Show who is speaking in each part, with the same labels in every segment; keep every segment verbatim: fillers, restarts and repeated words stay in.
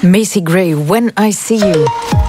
Speaker 1: Macy Gray, When I See You.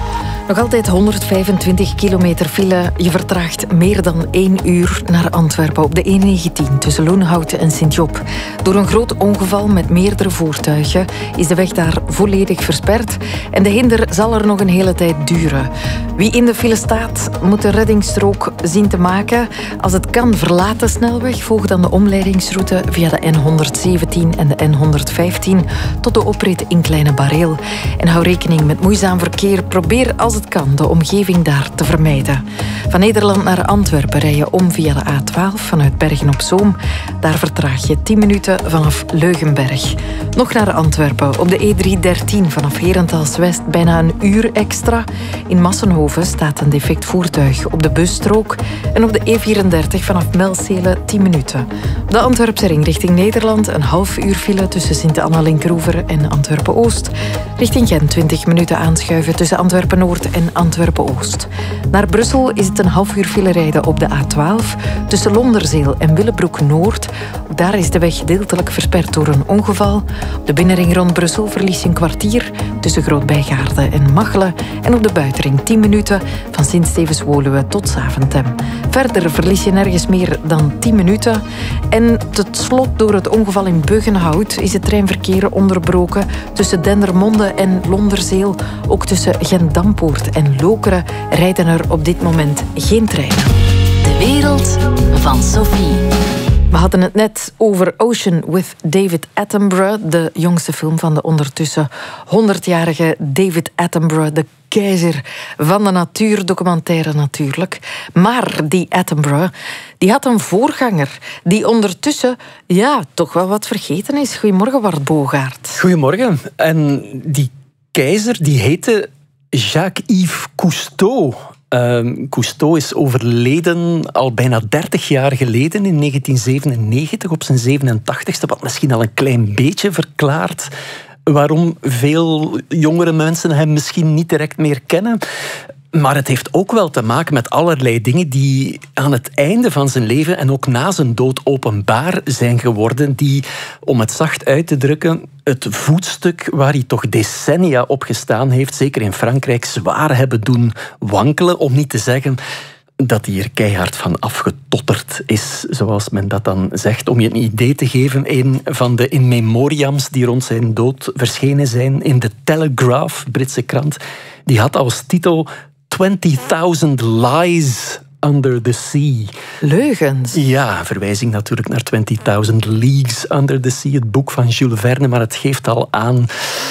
Speaker 1: Nog altijd honderdvijfentwintig kilometer file. Je vertraagt meer dan één uur naar Antwerpen op de E negentien tussen Loenhout en Sint-Job. Door een groot ongeval met meerdere voertuigen is de weg daar volledig versperd en de hinder zal er nog een hele tijd duren. Wie in de file staat, moet de reddingsstrook zien te maken. Als het kan, verlaat de snelweg. Volg dan de omleidingsroute via de N honderdzeventien en de N honderdvijftien tot de oprit in Kleine Bareel. En hou rekening met moeizaam verkeer. Probeer als het kan de omgeving daar te vermijden. Van Nederland naar Antwerpen rij je om via de A twaalf vanuit Bergen-op-Zoom. Daar vertraag je tien minuten vanaf Leugenberg. Nog naar Antwerpen op de E driehonderddertien vanaf Herentals West bijna een uur extra. In Massenhoven staat een defect voertuig op de busstrook. En op de E vierendertig vanaf Melcelen tien minuten. De Antwerpse ring richting Nederland een half uur file tussen Sint-Anna-Linkeroever en Antwerpen-Oost. Richting Gent twintig minuten aanschuiven tussen Antwerpen-Noord en Antwerpen-Oost. Naar Brussel is het een half uur file rijden op de A twaalf tussen Londerzeel en Willebroek-Noord. Ook daar is de weg gedeeltelijk versperd door een ongeval. Op de binnenring rond Brussel verlies je een kwartier tussen Groot-Bijgaarde en Machelen. En op de buitenring tien minuten van Sint-Stevens-Woluwe tot Zaventem. Verder verlies je nergens meer dan tien minuten. En tot slot door het ongeval in Buggenhout is het treinverkeer onderbroken tussen Dendermonde en Londerzeel. Ook tussen Gent-Dampoort en Lokeren rijden er op dit moment geen treinen.
Speaker 2: De wereld van Sophie.
Speaker 1: We hadden het net over Ocean with David Attenborough, de jongste film van de ondertussen honderdjarige David Attenborough, de keizer van de natuur, documentaire natuurlijk. Maar die Attenborough, die had een voorganger die ondertussen ja, toch wel wat vergeten is. Goedemorgen, Bart Bogaert.
Speaker 3: Goedemorgen. En die keizer die heette Jacques-Yves Cousteau. Uh, Cousteau is overleden al bijna dertig jaar geleden, in negentien zevenennegentig, op zijn zevenentachtigste, wat misschien al een klein beetje verklaart waarom veel jongere mensen hem misschien niet direct meer kennen. Maar het heeft ook wel te maken met allerlei dingen die aan het einde van zijn leven en ook na zijn dood openbaar zijn geworden, die, om het zacht uit te drukken, het voetstuk waar hij toch decennia op gestaan heeft, zeker in Frankrijk, zwaar hebben doen wankelen, om niet te zeggen dat hij er keihard van afgetotterd is, zoals men dat dan zegt. Om je een idee te geven, een van de in memoriams die rond zijn dood verschenen zijn in de Telegraph, Britse krant, die had als titel twenty thousand Lies Under the Sea.
Speaker 1: Leugens.
Speaker 3: Ja, verwijzing natuurlijk naar twenty thousand Leagues Under the Sea, het boek van Jules Verne, maar het geeft al aan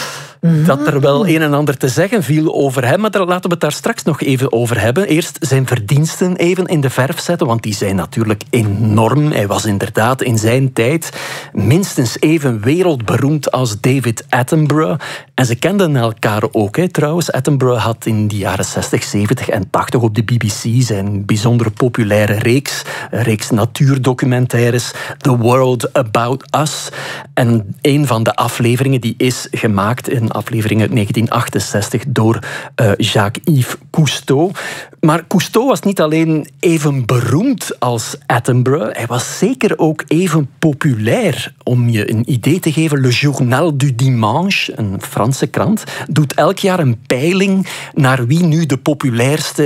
Speaker 3: dat er wel een en ander te zeggen viel over hem. Maar daar laten we het daar straks nog even over hebben. Eerst zijn verdiensten even in de verf zetten, want die zijn natuurlijk enorm. Hij was inderdaad in zijn tijd minstens even wereldberoemd als David Attenborough. En ze kenden elkaar ook, hè, trouwens. Attenborough had in de jaren zestig, zeventig en tachtig op de B B C zijn bijzondere populaire reeks, een reeks natuurdocumentaires, The World About Us. En een van de afleveringen die is gemaakt in aflevering uit negentien achtenzestig door uh, Jacques-Yves Cousteau. Maar Cousteau was niet alleen even beroemd als Attenborough, hij was zeker ook even populair. Om je een idee te geven, Le Journal du Dimanche, een Franse krant, doet elk jaar een peiling naar wie nu de populairste